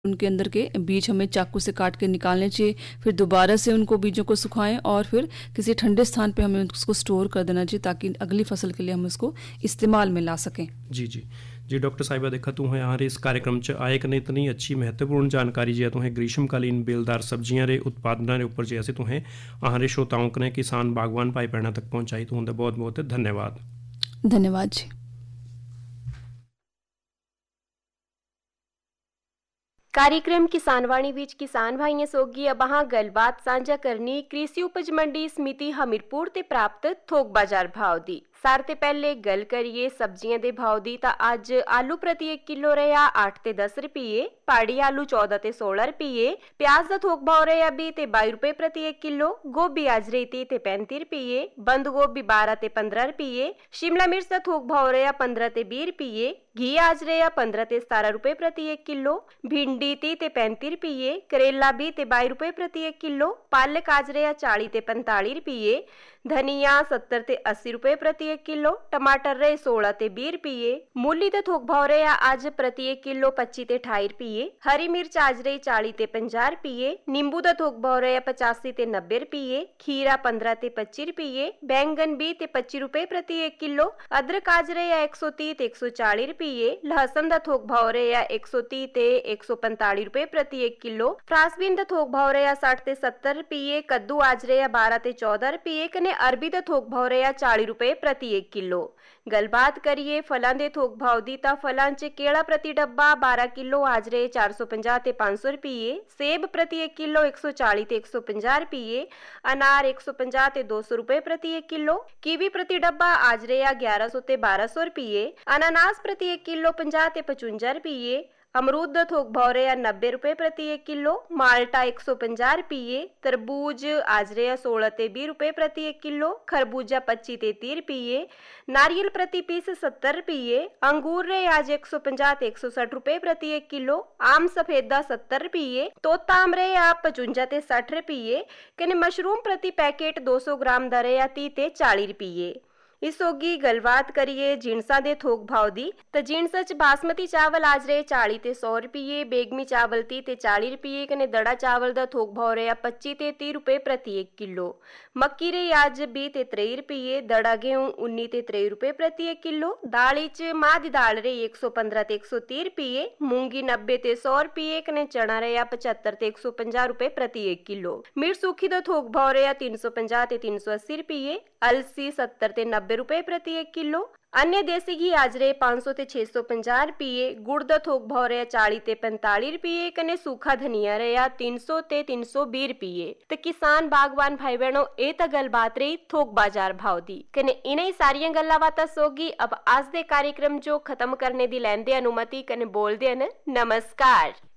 उनके अंदर के बीज हमें चाकू से काट के निकालने चाहिए, फिर दोबारा से उनको बीजों को सुखाएं और फिर किसी ठंडे स्थान पे हमें उसको स्टोर कर देना चाहिए ताकि अगली फसल के लिए हम उसको इस्तेमाल में ला सकें। जी जी जी डॉक्टर साहिबा, देखा तू यहाँ इस कार्यक्रम च आए कने इतनी अच्छी महत्वपूर्ण जानकारी जो है तुम्हें ग्रीष्मकालीन बेलदार सब्जियां रे उत्पादन रे ऊपर जैसे तुम्हें हमारे श्रोताओं कने किसान बागवान भाई बहना तक पहुँचाई, तो बहुत बहुत धन्यवाद। धन्यवाद जी। कार्यक्रम किसान वाणी बीच किसान भाइयों सोगी अब अहां गलबात साझा करनी कृषि उपज मंडी समिति हमीरपुर ते प्राप्त थोक बाजार भाव दी। सार ते पहले गल करिए सब्जियां दे भाव दी तां अज आलू प्रति 1 किलो रहा 8 ते 10 रुपये, पहाड़ी आलू 14 ते 16 रुपये, प्याज दा थोक भाव रहा 20 ते 22 रुपये प्रति 1 किलो, गोभी आज रही 30 ते 35 रुपये, बंद गोभी 12 ते 15 रुपये, शिमला मिर्च दा थोक भाव रहा 15 ते 20 रुपये, घी आज रहा 15 ते 17 रुपये प्रति 1 किलो, भिंडी 30 ते 35 रुपये, करेला 20 ते 22 रुपये प्रति 1 किलो, पालक आज रहा 40 ते 45 रुपये, धनिया 70 ते 80 रुपये प्रति 1 किलो, टमाटर रहे 16 ते 20 रुपये, मूली दा थोक भाव रहा आज प्रति 1 किलो 25 ते 28 रुपये, हरी मिर्च आज रही 40 ते 50 रुपये, नींबू दा थोक भाव रहा 85 ते 90 रुपये, खीरा 15 ते 25 रुपये, बैंगन 20 ते 25 रुपये प्रति 1 किलो, अदरक आज रहा 130 ते 140 रुपये, लहसुन दा थोक भाव रहा 130 ते 145 रुपये प्रति 1 किलो, फ्रांसबीन दा थोक भाव रहा 60 ते 70 रुपये, कद्दू आज रहा 12 ते 14 रुपये, कने अरबी दा थोक भाव रहा 40 रुपये प्रति 1 किलो। गलबात करिए फलां दे थोक भाव दी तां फलां च केला प्रति डब्बा 12 किलो आज रहे 450 ते 500 रुपये, सेब प्रति 1 किलो 140 ते 150 रुपये, अनार 150 ते 200 रुपये प्रति 1 किलो, कीवी प्रति डब्बा आज रहा 1100 ते 1200 रुपये, अनानास प्रति 1 किलो 50 ते 55 रुपये, अमरूद दा थोक भाव रहा 90 रुपये प्रति 1 किलो, माल्टा 150 रुपये, तरबूज आज रहा 16 ते 20 रुपये प्रति 1 किलो, खरबूजा 25 ते 30 रुपये, नारियल प्रति पीस 70 रुपये, अंगूर रहे आज 150 ते 160 रुपये प्रति 1 किलो, आम सफेदा 70 रुपये, तोता आम रहे आप 55 ते 60 रुपये, कने मशरूम प्रति पैकेट 200 ग्राम दा रहा 30 ते 40 रुपये। इस होगी गलबात करिए जिनसा दे थोक भाव दी तो जिनस च बासमती चावल आज रहे 40 ते 100 रुपये, बेगमी चावल 30 ते 40 रुपये, कने दड़ा चावल दा थोक भाव रहा 25 ते 30 रुपये प्रति 1 किलो, मक्की रही आज 20 ते 23 रुपये, दड़ा गेहूं 19 ते 23 रुपये प्रति 1 किलो, दाली च माह दी दाल रही 115 ते 130 रुपये, मूंगी 90 ते 100 रुपये, कने चना रहा 75 ते 150 रुपये प्रति 1 किलो, मिर्च सूखी दा थोक भाव रहा 350 ते 380 रुपये, अलसी 70 ते 90 रुपये प्रति 1 किलो, अन्य देसी घी आज रहे 500 ते 650 रुपये, गुड़ दा थोक भाव रहा 40 ते 45 रुपये, कने सूखा धनिया रहा 300 ते 320 रुपये। तो किसान बागवान भाई बहनों ये तो गलबात रही थोक बाजार भाव दी, कने इन्हीं सारियां गल्लां बातां सोगी अब आज दे कार्यक्रम जो खत्म करने दी लैंदे अनुमति कने बोलदे न नमस्कार।